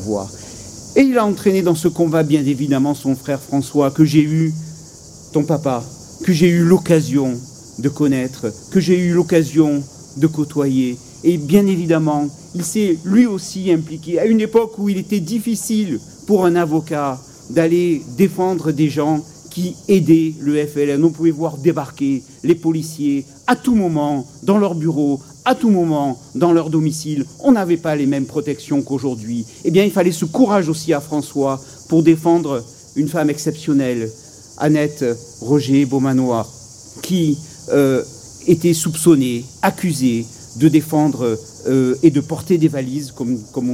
voix. Et il a entraîné dans ce combat, bien évidemment, son frère François, que j'ai eu, ton papa, que j'ai eu l'occasion de connaître, que j'ai eu l'occasion de côtoyer. Et bien évidemment, il s'est lui aussi impliqué à une époque où il était difficile pour un avocat d'aller défendre des gens qui aidaient le FLN. On pouvait voir débarquer les policiers à tout moment dans leur bureau, à tout moment dans leur domicile. On n'avait pas les mêmes protections qu'aujourd'hui. Eh bien, il fallait ce courage aussi à François pour défendre une femme exceptionnelle, Annette Roger-Beaumanoir, qui était soupçonnée, accusée de défendre et de porter des valises, comme on